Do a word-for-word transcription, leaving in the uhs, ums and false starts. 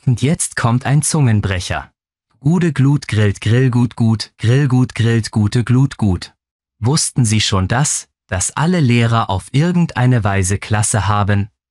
Und jetzt kommt ein Zungenbrecher. Gude Glut grillt Grillgut gut, Grillgut grillt gute Glut gut. Wussten Sie schon das, dass alle Lehrer auf irgendeine Weise Klasse haben,